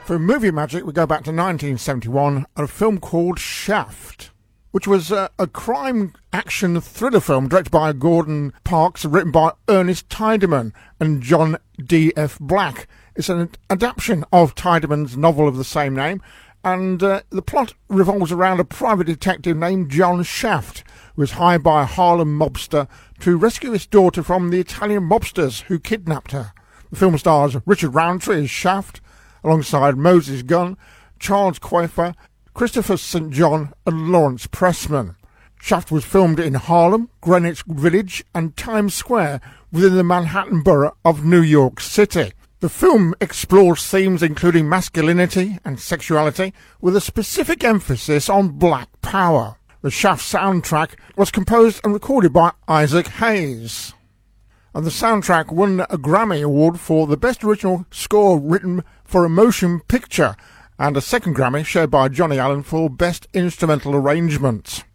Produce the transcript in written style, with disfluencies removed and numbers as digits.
For movie magic, we go back to 1971 and a film called Shaft, which was a crime action thriller film directed by Gordon Parks, written by Ernest Tideman and John D.F. Black. It's an adaptation of Tideman's novel of the same name, and the plot revolves around a private detective named John Shaft, who is hired by a Harlem mobster to rescue his daughter from the Italian mobsters who kidnapped her. The film stars Richard Roundtree as Shaft, alongside Moses Gunn, Charles Coifer, Christopher St. John and Lawrence Pressman. Shaft was filmed in Harlem, Greenwich Village and Times Square within the Manhattan borough of New York City. The film explores themes including masculinity and sexuality with a specific emphasis on black power. The Shaft soundtrack was composed and recorded by Isaac Hayes, and the soundtrack won a Grammy Award for the Best Original Score Written for a Motion Picture, and a second Grammy shared by Johnny Allen for Best Instrumental Arrangement.